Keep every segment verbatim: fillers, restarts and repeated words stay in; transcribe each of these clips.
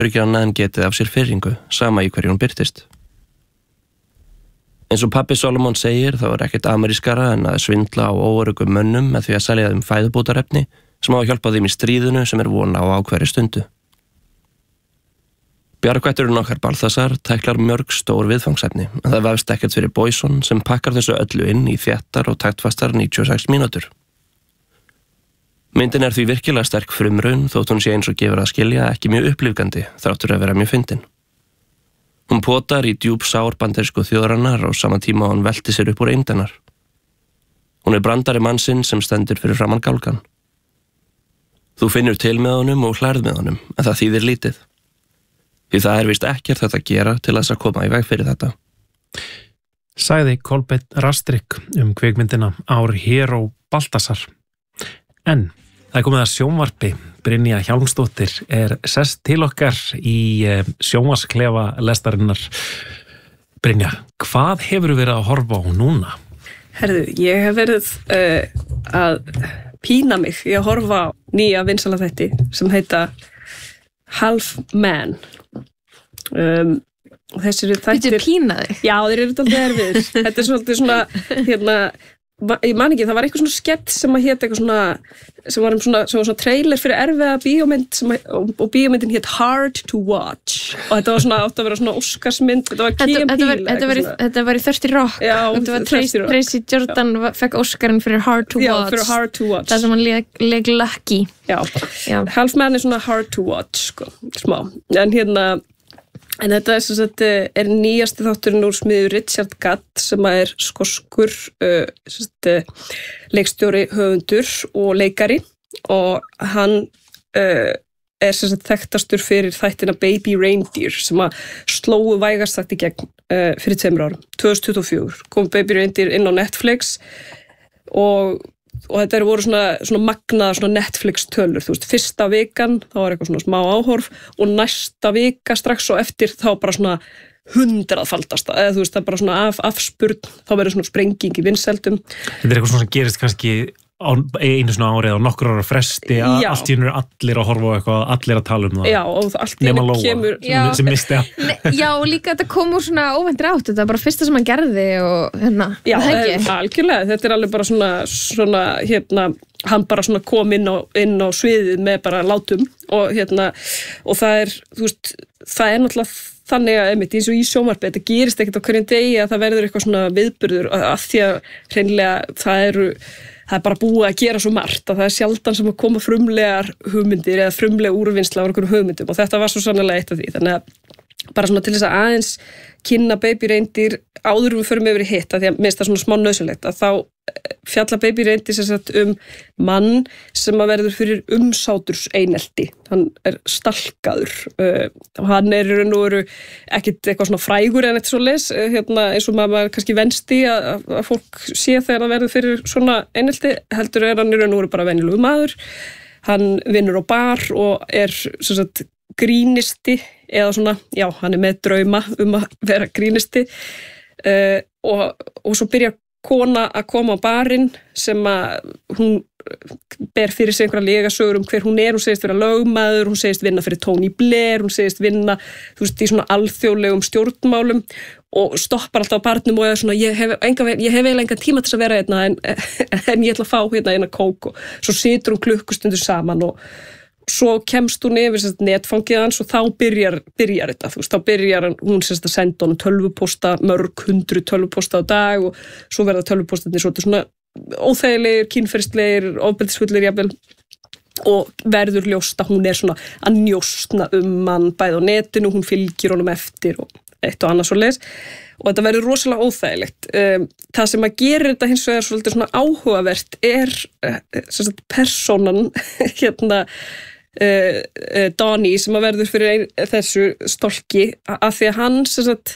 ekki annað en getið af sér firringu, sama í hverju hún birtist. Eins og pabbi Solomon segir, þá er ekkert amerískara en að svindla á óöruggum mönnum með því að selja þeim fæðubótarefni sem á að hjálpa þeim í stríðinu sem er von á ákveðri stundu. Bjargvætturinn okkar Balthasar tæklar mörg stór viðfangsefni, en það vefst ekkert fyrir Boyson sem pakkar þessu öllu inn í þéttar og taktfastar níutíu og sex mínútur. Myndin er því virkilega sterk frumraun þótt hún sé eins og gefur að skilja ekki mjög upplífgandi þráttur að vera mjög fyndin. Hún potar í djúp sár bandarísku þjóðarinnar á sama tíma og hún velti sér upp úr eymdarinnar. Hún er brandari mannsinn sem stendur fyrir framan gálgan. Þú finnur til með honum og hlærð með honum, en það þýðir lítið. Því það er víst ekkert þetta að gera til þess að koma í veg fyrir þetta. Sagði Kolbeinn Rastrik um kvikmyndina Our Hero Balthasar. En það er komið að sjónvarpi. Brynja Hjálmsdóttir er sest til okkar í sjónvarsklefa lestarinnar. Brynja, hvað hefur verið að horfa á núna? Herðu, ég hef verið uh, að pína mig í að horfa á nýja vinsæla þætti sem heita Half Man. Um, þessir þættir... Þetta er pínaði? Já, þeir eru alltaf erfiðir. Þetta er svolítið svona, hérna, ég man ekki, það var eitthvað svona skett sem að hét eitthvað svona, sem var um svona, sem var svona trailer fyrir erfiða bíómynd sem að, og, og bíómyndin hét Hard to Watch og þetta var svona, átt að vera svona Óskarsmynd, þetta var Key and Peele. Þetta var, þetta var í Thirsty Rock. Já, þetta var Thirsty Rock. Tracy Jordan Já. Fekk Óskarinn fyrir Hard to Já, Watch. Já, fyrir Hard to Watch. Það sem hann leg, leg lucky. Já. Já, Half Man er svona Hard to Watch, sko, smá. En hérna, en þetta er, sagt, er nýjasti þátturinn úr smiður Richard Gadd sem er skoskur uh, sagt, leikstjóri, höfundur og leikari og hann uh, er sagt, þekktastur fyrir þættina Baby Reindeer sem að slóu vægast sagt í gegn uh, fyrir tveimur árum. tvö þúsund tuttugu og fjögur kom Baby Reindeer inn á Netflix og og þetta eru voru svona, svona magnaða svona Netflix tölur, þú veist, fyrsta vikan þá var eitthvað svona smá áhorf og næsta vika strax og eftir þá bara svona hundraðfaldasta, eða þú veist, það er bara svona af, afspurn, þá verður svona sprenging í vinsældum. Þetta er eitthvað svona sem gerist kannski á einu svona árið á nokkur ára fresti að Já. allt í hennu er allir að horfa á eitthvað, allir að tala um það. Já, og allt í hennu kemur sem, sem misti að. Já, og líka þetta kom úr svona óvæntir átt, þetta var bara fyrsta sem hann gerði og hérna, Já, það ekki. algjörlega, þetta er alveg bara svona, svona hérna, hann bara svona kom inn á, inn á sviðið með bara látum og hérna, og það er, þú veist, það er náttúrulega þannig að, einmitt, eins og í sjónvarpi, þetta gerist ekkert á hverjum degi að það verður eitthvað svona viðburður að því að hreinlega það eru það er bara búið að gera svo margt að það er sjaldan sem að koma frumlegar hugmyndir eða frumlega úrvinnsla á einhverjum hugmyndum og þetta var svo sannlega eitt af því. Þannig að bara svona til þess að aðeins kynna Baby Reindeer áður við förum yfir í hitt að því að minnst það svona smá nauðsynlegt að þá fjalla Baby Reindeer sem sagt um mann sem að verður fyrir umsáturs einelti. Hann er stalkaður uh, og hann er í raun og veru ekkit eitthvað svona frægur en eitthvað svoleiðis uh, hérna, eins og maður kannski venst í að, að fólk sé þegar það verður fyrir svona einelti heldur er hann í raun og veru bara venjulegur maður. Hann vinnur á bar og er sem sagt grínisti eða svona, já, hann er með drauma um að vera grínisti uh, og, og svo byrja kona að koma á barinn sem að hún ber fyrir sig einhverja legasögur um hver hún er, hún segist vera lögmaður, hún segist vinna fyrir Tony Blair, hún segist vinna, þú veist, í svona alþjóðlegum stjórnmálum og stoppar alltaf á barnum og er svona, ég hef, enga, ég hef eiginlega engan tíma til að vera hérna en, en ég ætla að fá hérna eina kók og svo situr hún klukkustundur saman og svo kemst hún yfir sérst, netfangið hans og þá byrjar, byrjar þetta, þú veist, þá byrjar hún sérst, að senda honum tölvupósta, mörg hundru tölvupósta á dag og svo verða tölvupóstarnir svona óþægilegir, kynferðislegir, ofbeldisfullir jafnvel og verður ljóst að hún er svona að njósna um hann bæði á netinu, hún fylgir honum eftir og eitt og annað svoleiðis og þetta verður rosalega óþægilegt. Það sem að gera þetta hins vegar svolítið svona áhugavert er sem sagt persónan hérna Uh, uh, Donnie sem að verður fyrir ein, þessu stolki að því að hann sem sagt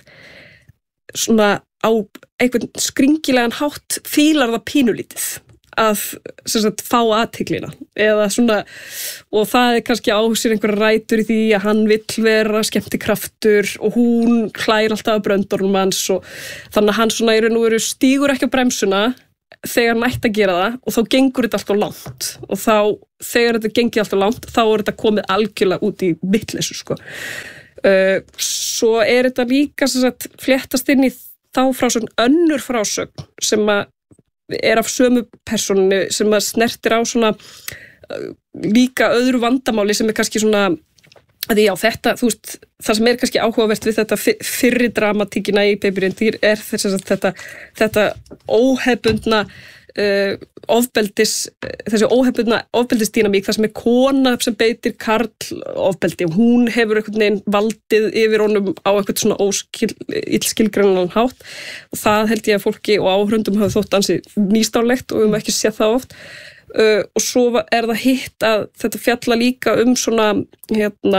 svona á einhvern skringilegan hátt fílar það pínulítið að sem sagt fá athygglina eða svona og það er kannski á sér einhverja rætur í því að hann vill vera skemmtikraftur og hún hlægir alltaf að bröndornum hans og þannig að hann svona í raun og veru stígur ekki á bremsuna þegar hann ætti að gera það og þá gengur þetta alltaf langt og þá, þegar þetta gengið alltaf langt þá er þetta komið algjörlega út í vitleysu sko. Uh, svo er þetta líka sem sagt fléttast inn í þá frásögn önnur frásögn sem að er af sömu persónu sem að snertir á svona uh, líka öðru vandamáli sem er kannski svona að já, þetta, þú veist, það sem er kannski áhugavert við þetta fyrri dramatíkina í Baby Reindeer er þess að þetta, þetta óhefbundna uh, ofbeldis, þessi óhefbundna ofbeldisdýnamík, það sem er kona sem beitir karl ofbeldi og hún hefur einhvern veginn valdið yfir honum á eitthvað svona óskil, illskilgreinanan hátt og það held ég að fólki og áhrundum hafa þótt ansi nýstárlegt og við höfum ekki séð það oft. Uh, og svo er það hitt að þetta fjalla líka um svona hérna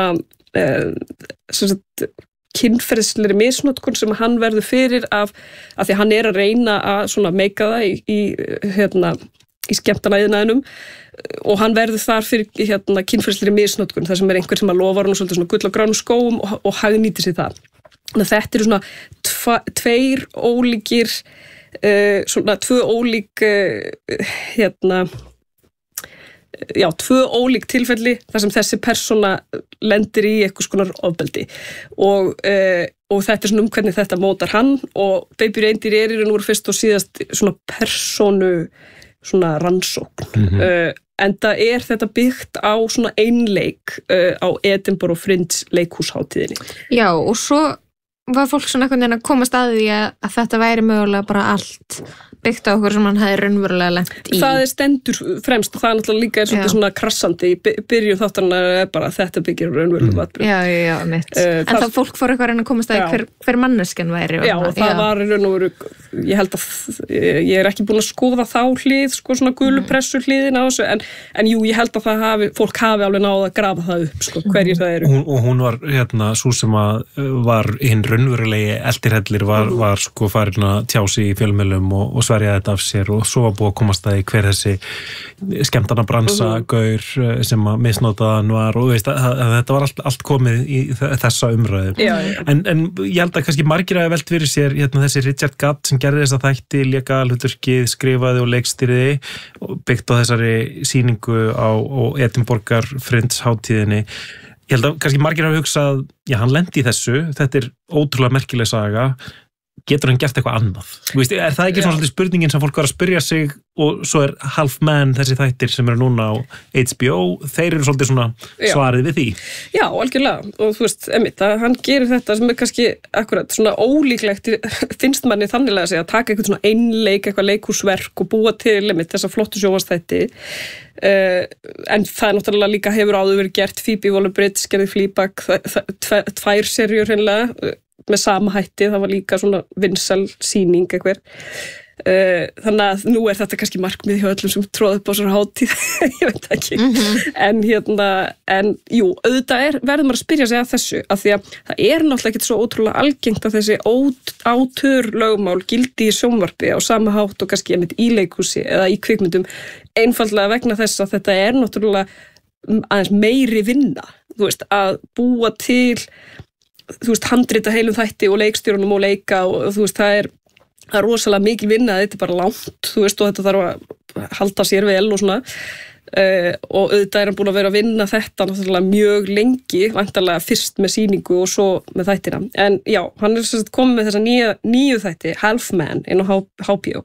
uh, kynferðislegri misnotkun sem hann verður fyrir af, af því hann er að reyna að svona meika það í, í, hérna, í skemmtanæðinaðinum og hann verður þar fyrir hérna, kynferðislegri misnotkun þar sem er einhver sem að lofa hann svona gull á gránum skóum og, og hagnýtir sér það. Þannig að þetta eru svona tva, tveir ólíkir uh, svona tvö ólík uh, hérna já, tvö ólík tilfelli þar sem þessi persóna lendir í eitthvað skonar ofbeldi og, uh, og þetta er svona um hvernig þetta mótar hann og Baby Reindeer er í raun og veru fyrst og síðast svona persónu svona rannsókn mm-hmm. uh, en það er þetta byggt á svona einleik uh, á Edinburgh Fringe leikhúsháttíðinni. Já, og svo var fólk svona einhvern veginn að komast að því að, að þetta væri mögulega bara allt byggt á okkur sem hann hefði raunverulega lent í. Það er stendur fremst og það er náttúrulega líka er svolítið svona krassandi í byrjun þáttarna er bara þetta byggir raunverulega atburð. Já, já, já, mitt. Uh, en það, þá fólk fór eitthvað að reyna að komast að hver, hver manneskjan væri. Já, og það já. var raun og veru, ég held að ég er ekki búin að skoða þá hlið, sko svona gulupressu hliðin á þessu, en, en jú, ég held að það hafi, fólk hafi alveg náð að grafa það upp, sko, hverjir það eru. Hún, og hún var, hérna, svo sem að var hinn raunverulegi eldirhellir var, mm. var sko farin að tjá sig í fjölmiðlum og, og sverja þetta af sér og svo var búið að komast að hver þessi skemmtana bransa mm. gaur sem að misnotaðan var og veist, að, að þetta var allt, allt komið í þessa umræðu. Já, já. En, en ég held að kannski margir að velt fyrir sér hérna, þessi Richard Gatt sem gerði þessa þætti, léka hlutverkið, skrifaði og leikstýriði og byggt á þessari sýningu á, á Edinborgar Fringe hátíðinni. Ég held að kannski margir hafa hugsað, já, hann lendi í þessu, þetta er ótrúlega merkileg saga, getur hann gert eitthvað annað? Þú veist, er það ekki svona svolítið spurningin sem fólk var að spyrja sig og svo er Half Man, þessi þættir sem eru núna á H B O, þeir eru svolítið svona svarið við því? Já, algjörlega, og þú veist, einmitt, að hann gerir þetta sem er kannski akkurat svona ólíklegt, finnst manni þannig að segja að taka eitthvað svona einleik, eitthvað leikhúsverk og búa til, einmitt, þessa flottu sjónvarpsþætti. Uh, en það er náttúrulega líka hefur áður verið gert Phoebe Waller-Bridge, gerði Fleabag, tvær serjur hreinlega með sama hætti, það var líka svona vinsæl sýning eitthvað. Uh, þannig að nú er þetta kannski markmið hjá öllum sem tróða upp á svona hátíð, ég veit ekki. Mm-hmm. En hérna, en jú, auðvitað er, verður maður að spyrja sig að þessu, af því að það er náttúrulega ekkert svo ótrúlega algengt að þessi átör lögmál gildi í sjónvarpi á sama hátt og kannski einmitt í leikhúsi eða í kvikmyndum, einfaldlega vegna þess að þetta er náttúrulega aðeins meiri vinna, þú veist, að búa til þú veist, handrita heilum þætti og leikstjórunum og leika og, og þú veist, það er, það er rosalega mikil vinna, þetta er bara langt, þú veist, og þetta þarf að halda sér vel og svona uh, og auðvitað er hann búin að vera að vinna þetta náttúrulega mjög lengi, væntanlega fyrst með sýningu og svo með þættina. En já, hann er sem sagt komið með þessa nýja, nýju þætti, Half Man, inn á H B O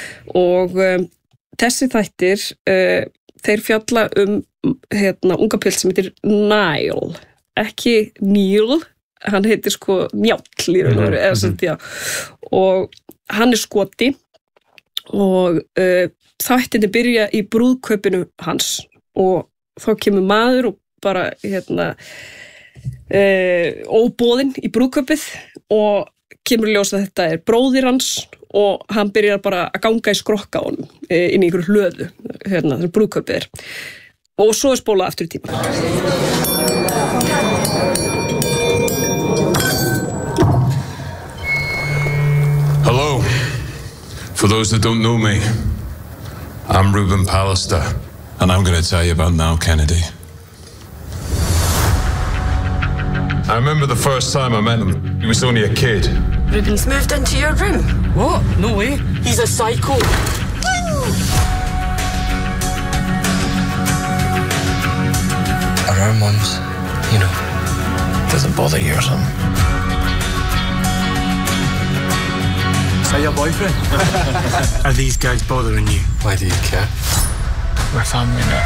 og um, þessi þættir, uh, þeir fjalla um hérna, unga pilt sem heitir Niall, ekki Neil, hann heitir sko Njáll í raun og veru, eða sem já, og hann er skoti og uh, þættinni byrja í brúðkaupinu hans og þá kemur maður og bara hérna uh, óboðinn í brúðkaupið og kemur ljós að þetta er bróðir hans og hann byrjar bara að ganga í skrokka á honum uh, inn í einhverju hlöðu, hérna, þegar brúðkaupið er og svo er spólað aftur í tíma. Hello. For those that don't know me, I'm Reuben Pallister, and I'm going to tell you about Niall Kennedy. I remember the first time I met him. He was only a kid. Reuben's moved into your room. What? No way. He's a psycho. our moms, you know, doesn't bother you or something. Is that your boyfriend? Are these guys bothering you? Why do you care? We're family now.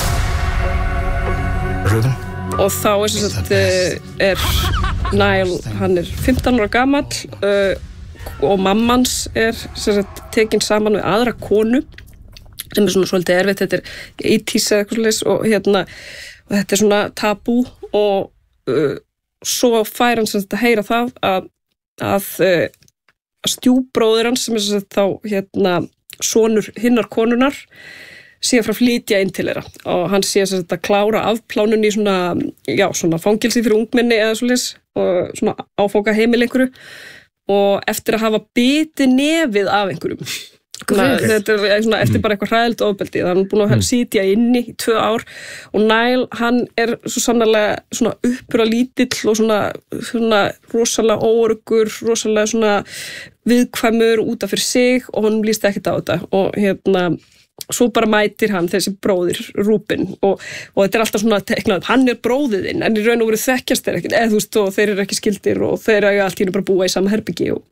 Ruben? Og þá er sem sagt er Niall, hann er fimmtán ára gamall uh, og mammans er sem sagt tekin saman við aðra konu sem er svona svolítið erfitt, þetta er eighties eða eitthvað svoleiðis og hérna og þetta er svona tabú og uh, svo fær hann sem sagt að heyra það að, að, uh, að stjúpbróðir hans sem er sem sagt þá hérna sonur hinnar konunar sé að frá flytja inn til þeirra og hann sé að klára afplánun í svona, já, svona fangelsi fyrir ungmenni eða svoleiðis og svona áfóka heimil einhverju og eftir að hafa bitið nefið af einhverjum. Þannig, þetta er svona eftir bara eitthvað hræðilegt ofbeldi, þannig að hann er búin að sitja inni í tvö ár og Niall, hann er svo sannarlega svona uppura lítill og svona, svona rosalega óöruggur, rosalega svona viðkvæmur út af fyrir sig og hann líst ekkert á þetta og hérna svo bara mætir hann þessi bróðir Ruben og, og þetta er alltaf svona teiknað, hann er bróðiðinn en í raun og veru þekkjast þeir ekkert eða þú veist og þeir eru ekki skildir og þeir eru allt í einu bara búa í sama herbyggi og,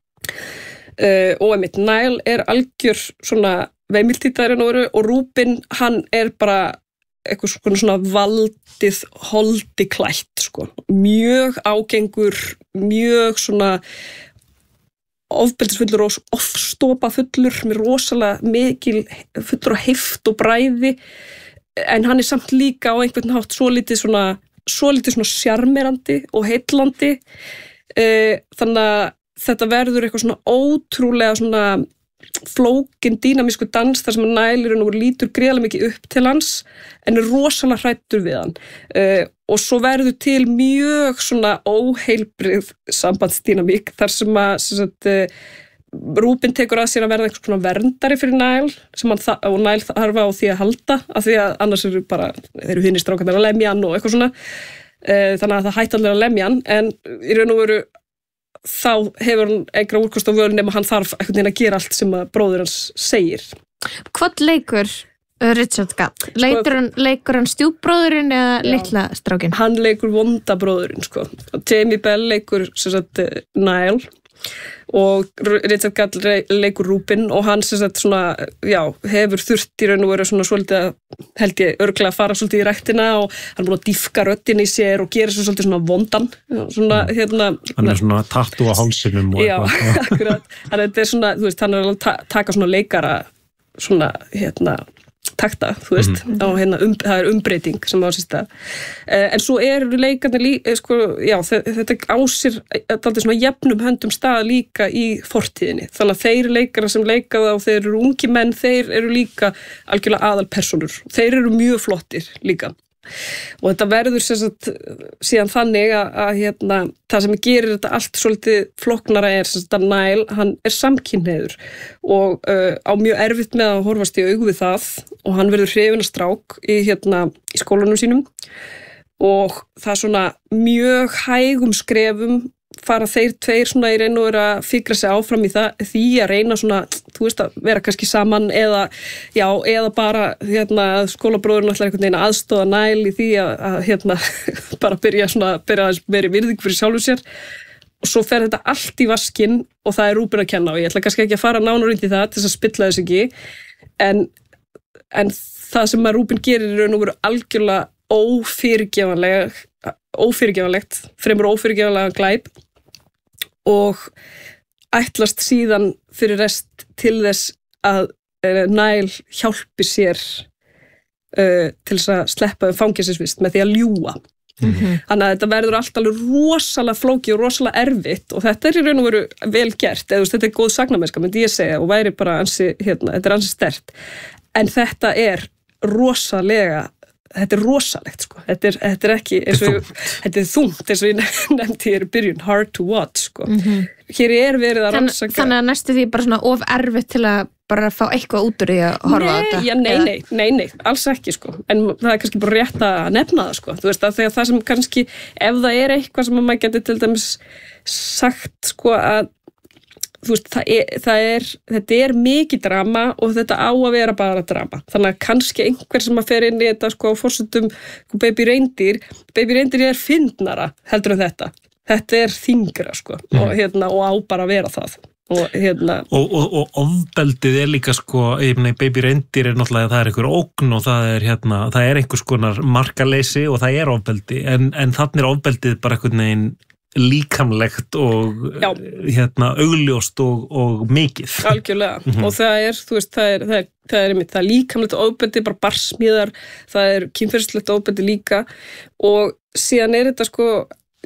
uh, og einmitt Niall er algjör svona veimiltítar og Ruben hann er bara eitthvað svona, svona valdið holdi klætt sko, mjög ágengur mjög svona ofbeldisfullur og ofstopa fullur með rosalega mikil fullur á heift og bræði en hann er samt líka á einhvern hátt svo lítið svona, svo lítið svona sjarmerandi og heillandi þannig að þetta verður eitthvað svona ótrúlega svona flókin dýnamísku dans þar sem Niall er nú lítur greiðlega mikið upp til hans en er rosalega hræddur við hann uh, og svo verður til mjög svona óheilbrigð sambandsdýnamík þar sem að sem sagt, uh, Ruben tekur að sér að verða einhvers konar verndari fyrir Niall sem hann og Niall þarf á því að halda af því að annars eru bara þeir eru hinir strákarnir að lemja hann og eitthvað svona uh, þannig að það hætti allir að lemja hann en í raun og veru þá hefur hann einhverja úrkost á völun nema hann þarf einhvern veginn að gera allt sem að bróðir hans segir. Hvað leikur Richard Gall? Leikur hann, leikur hann stjúpbróðurinn eða litla strákinn? Hann leikur vonda bróðurinn sko. Jamie Bell leikur sem sagt Niall og Richard Gall leikur Ruben og hann sem sagt svona, já, hefur þurft í raun og veru svona svolítið að held ég örglega að fara svolítið í ræktina og hann er búin að dýfka röddin í sér og gera svo svolítið svona vondan svona, hérna hann er svona tattu á hálsinum og já, akkurat, þannig að þetta er svona þú veist, hann er að ta taka svona leikara svona, hérna takta, þú veist, mm. og hérna um, það er umbreyting sem á sér stað uh, en svo eru leikarnir líka sko, já, þetta á sér alltaf svona jafnum höndum stað líka í fortíðinni, þannig að þeir leikara sem leika það og þeir eru ungi menn, þeir eru líka algjörlega aðalpersonur, þeir eru mjög flottir líka og þetta verður sem sagt síðan þannig að, að hérna, það sem gerir þetta allt svolítið flóknara er sem sagt að Niall, hann er samkynhneigður og uh, á mjög erfitt með að horfast í augu við það og hann verður hrifinn af strák í, hérna, í skólanum sínum og það er svona mjög hægum skrefum fara þeir tveir svona í raun og vera að fikra sig áfram í það, því að reyna svona, þú veist að vera kannski saman eða, já, eða bara hérna, skólabróðurinn ætlar einhvern veginn að aðstoða Niall í því að, að hérna, bara byrja svona, byrja að vera virðing fyrir sjálfur sér og svo fer þetta allt í vaskinn og það er Ruben að kenna og ég ætla kannski ekki að fara nánar út í það til þess að spilla þess ekki en, en það sem að Ruben gerir í raun og veru algjörlega ófyrirgefanleg ófyrirgefanlegt, fremur ófyrirgefanlega glæp og ætlast síðan fyrir rest til þess að uh, Niall hjálpi sér uh, til þess að sleppa um fangelsisvist með því að ljúga. Mm-hmm. Þannig að þetta verður alltaf alveg rosalega flókið og rosalega erfitt og þetta er í raun og veru vel gert, eða þetta er góð sagnamennska myndi ég segja og væri bara ansi, hérna, þetta er ansi sterkt en þetta er rosalega þetta er rosalegt sko, þetta er, þetta er ekki eins og, þetta er þungt eins og ég nefndi hér í byrjun, hard to watch sko. Mm-hmm. Hér er verið að rannsaka Þannig að næstu því bara svona of erfitt til að bara fá eitthvað út úr því að horfa nei, á þetta já, nei, nei, nei, nei, alls ekki sko en það er kannski bara rétt að nefna það sko þú veist að þegar það sem kannski ef það er eitthvað sem maður getur til dæmis sagt sko að þú veist, það er, það er, þetta er mikið drama og þetta á að vera bara drama. Þannig að kannski einhver sem að fer inn í þetta sko á forsendum Baby Reindeer, Baby Reindeer er fyndnara heldur en þetta. Þetta er þyngra sko mm. og, hérna, og á bara að vera það. Og, hérna, og, og, og ofbeldið er líka sko, Baby Reindeer er náttúrulega, það er einhver ógn og það er, hérna, það er einhvers konar markaleysi og það er ofbeldi, en, en þannig er ofbeldið bara einhvern veginn líkamlegt og Já. hérna augljóst og, og mikið. Algjörlega mm-hmm. og það er, þú veist, það er, það er, það er, það er líkamlegt ofbeldi, bara barsmíðar, það er kynferðislegt ofbeldi líka og síðan er þetta sko,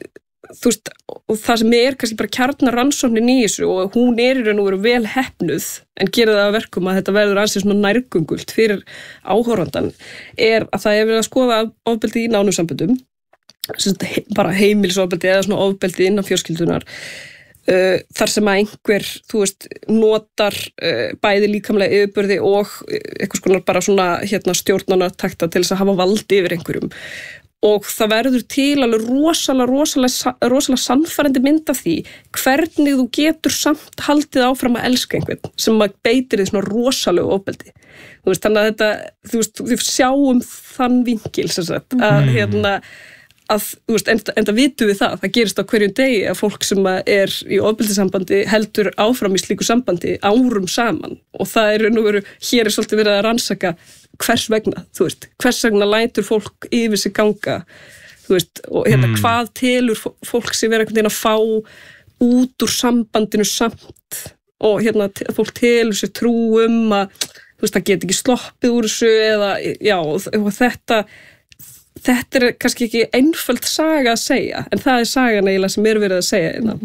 þú veist, og það sem er kannski bara kjarnar rannsóknin í þessu og hún er í raun og veru vel heppnuð en gera það að verkum að þetta verður ansið svona nærgöngult fyrir áhorfandan er að það er verið að skoða ofbeldi í nánum samböndum bara heimilisofbeldi eða svona ofbeldi innan fjölskyldunar uh, þar sem að einhver, þú veist, notar uh, bæði líkamlega yfirbörði og eitthvað skonar bara svona hérna stjórnartakta til þess að hafa valdi yfir einhverjum og það verður til alveg rosalega, rosalega, rosalega sannfærandi mynd af því hvernig þú getur samt haldið áfram að elska einhvern sem að beitir því svona rosalega ofbeldi. Þú veist, þannig að þetta, þú veist, við sjáum þann vinkil sem sagt að mm. hérna að, þú veist, en, en það vitum við það, það gerist á hverjum degi að fólk sem er í ofbeldissambandi heldur áfram í slíku sambandi árum saman og það er nú veru, hér er svolítið verið að rannsaka hvers vegna, þú veist, hvers vegna lætur fólk yfir sig ganga, þú veist, og hérna mm. hvað telur fólk sem er einhvern veginn að fá út úr sambandinu samt og hérna fólk telur sér trú um að, þú veist, það get ekki sloppið úr þessu eða, já, og, og þetta Þetta er kannski ekki einföld saga að segja, en það er sagan eiginlega sem er verið að segja innan.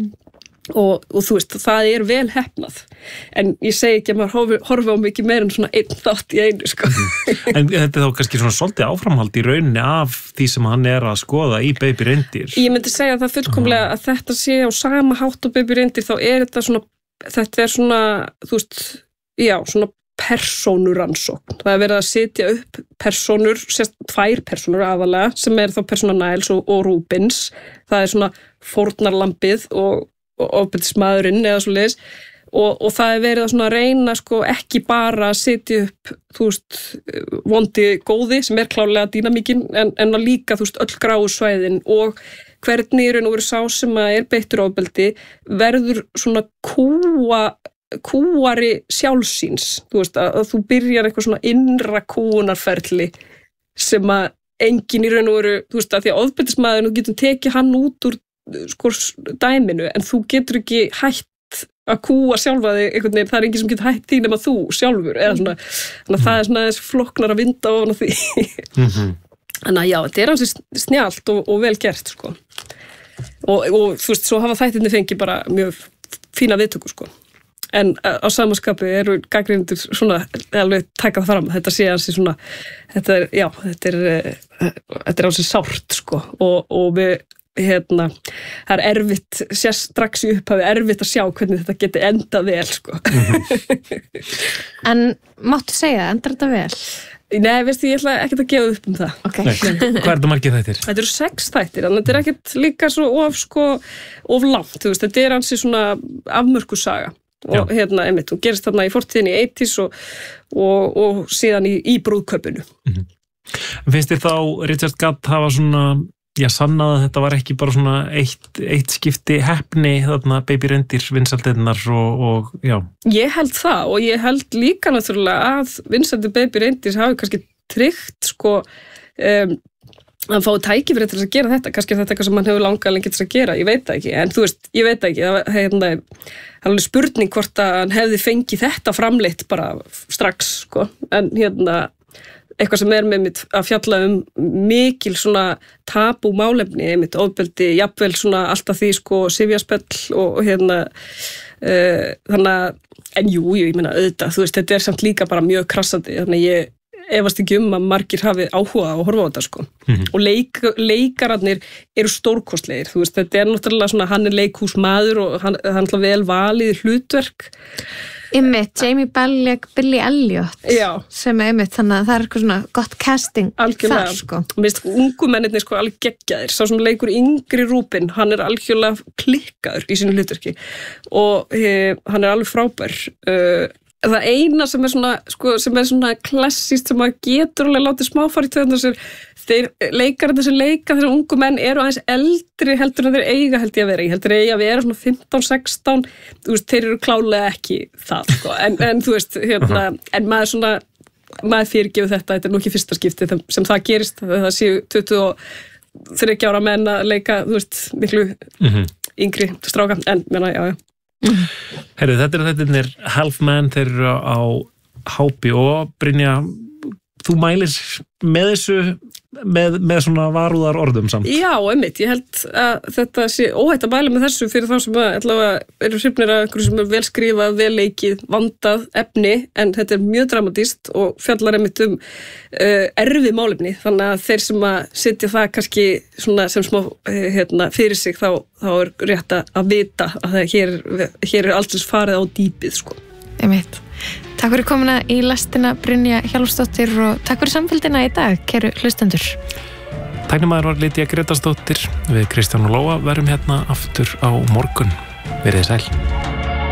Og, og þú veist, það er vel heppnað. En ég segi ekki að maður horfi, horfi á mikið meira en svona einn þátt í einu, sko. En þetta er þá kannski svona svolítið áframhald í rauninni af því sem hann er að skoða í Baby Reindeer. Ég myndi segja að það fullkomlega uh-huh. að þetta sé á sama hátt á Baby Reindeer, þá er þetta svona, þetta er svona, þú veist, já, svona persónuransókn. Það er verið að setja upp persónur, sérst tvær persónur aðalega, sem er þá persóna Niles og, og Rubens. Það er svona fórnarlambið og, og ofbeldismaðurinn eða svo leiðis og, og það er verið að svona reyna sko ekki bara að setja upp, þú veist, vondi góði sem er klárlega dýnamíkin en, en að líka, þú veist, öll gráu svæðin og hvernig er nú verið sá sem að er beittur ofbeldi verður svona kúa kúari sjálfsíns, þú veist, að, að þú byrjar eitthvað svona innra kúunarferli sem að enginn í raun og veru, þú veist, að því að ofbeldismaður, þú getur tekið hann út úr sko dæminu, en þú getur ekki hætt að kúa sjálfa þig einhvern veginn, það er enginn sem getur hætt því nema þú sjálfur, eða svona, þannig að það er svona þess flóknar að vinda ofan á því. Mm-hmm. Þannig að já, þetta er ansið snjált og, og vel gert, sko. Og, og þú veist, svo hafa þættirnir fengið bara mjög fína viðtöku, sko. En á samanskapi eru gagnrýnendur svona alveg taka það fram, þetta sé ansi svona, þetta er, já, þetta er, þetta er ansi sárt, sko, og, og við, hérna, það er erfitt, sér strax í upphafi, erfitt að sjá hvernig þetta geti endað vel, sko. Mm-hmm. En máttu segja, endar þetta vel? Nei, veistu, ég ætla ekki að gefa upp um það. Okay. Nei, hvað er þetta margir þættir? Þetta eru sex þættir, en þetta er ekkert líka svo of, sko, of langt, þú veist, þetta er ansi svona afmörkusaga. Og Já. hérna, einmitt, hún gerist þarna í fortíðinni í eighties og, og, og síðan í, í brúðkaupinu. Mm-hmm. Finnst þér þá Richard Gatt hafa svona, já, sannað að þetta var ekki bara svona eitt, eitt skipti heppni þarna Baby Reindeer vinsældirnar og, og, já. Ég held það og ég held líka náttúrulega að vinsældir Baby Reindeer hafi kannski tryggt, sko, um, að fá tækifæri til þess að gera þetta, kannski þetta eitthvað sem hann hefur langað lengi til þess að gera, ég veit það ekki, en þú veist, ég veit það ekki, það hérna, er alveg spurning hvort að hann hefði fengið þetta framleitt bara strax, sko, en hérna, eitthvað sem er með mitt að fjalla um mikil svona tabú málefni, einmitt, ofbeldi, jafnvel svona alltaf því, sko, sifjaspell og, og hérna, uh, þannig að, en jú, jú, ég meina auðvitað, þú veist, þetta er samt líka bara mjög krassandi, þannig að ég efast ekki um að margir hafi áhuga á að horfa á þetta sko. Mm-hmm. Og leik, leikararnir eru stórkostlegir, þú veist, þetta er náttúrulega svona, hann er leikhúsmaður og hann, hann er vel valið hlutverk. Einmitt, Jamie Bell leik Billy Elliot Já. Sem er einmitt, þannig að það er eitthvað svona gott casting algjörlega. Þar sko. Mér finnst ungu mennirni sko alveg geggjaðir, sá sem leikur yngri Rúbin, hann er algjörlega klikkaður í sínu hlutverki og he, hann er alveg frábær. Uh, það eina sem er svona, sko, sem er svona klassíst sem maður getur alveg látið smáfari töðan þessir, þeir leikararnir sem leika þessar ungu menn eru aðeins eldri heldur en þeir eiga held ég að vera, ég heldur eiga að vera svona fimmtán sextán, þú veist, þeir eru klálega ekki það, sko, en, en þú veist, hérna, en maður svona, maður fyrirgefur þetta, þetta er nú ekki fyrsta skipti sem það gerist, það séu tuttugu og þriggja ára menn að leika, þú veist, miklu mm-hmm. yngri stráka, en menna, já, já. Herru, þetta er þetta er Halfman, þeir eru á H B O, Brynja, þú mælir með þessu með, með svona varúðar orðum samt. Já, einmitt, ég held að þetta sé óhætt að mæla með þessu fyrir þá sem að eru hrifnir að einhverju sem er vel skrifað, vel leikið, vandað efni, en þetta er mjög dramatíst og fjallar einmitt um uh, erfið málefni, þannig að þeir sem að setja það kannski svona sem smá uh, hérna, fyrir sig þá, þá er rétt að vita að það hér, hér er alltins farið á dýpið, sko. Einmitt. Takk fyrir komuna í lestina Brynja Hjálmsdóttir og takk fyrir samfélgina í dag, kæru hlustendur. Tæknimaður var Lydía Grétarsdóttir, við Kristján og Lóa verum hérna aftur á morgun. Verið sæl.